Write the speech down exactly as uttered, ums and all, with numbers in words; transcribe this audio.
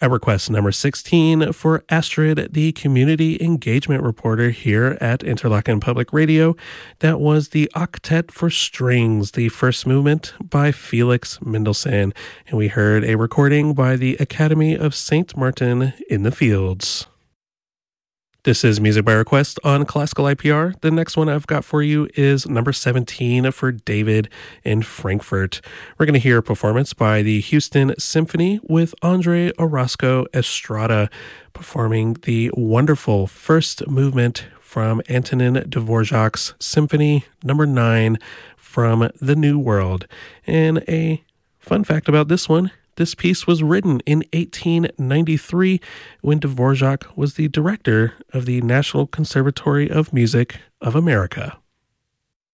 At request number sixteen for Astrid, the community engagement reporter here at Interlochen Public Radio, that was the Octet for Strings, the first movement by Felix Mendelssohn, and we heard a recording by the Academy of Saint Martin in the Fields. This is Music by Request on Classical I P R. The next one I've got for you is number seventeen for David in Frankfurt. We're going to hear a performance by the Houston Symphony with Andre Orozco Estrada performing the wonderful first movement from Antonin Dvorak's Symphony number nine from the New World. And a fun fact about this one: this piece was written in eighteen ninety-three when Dvorak was the director of the National Conservatory of Music of America.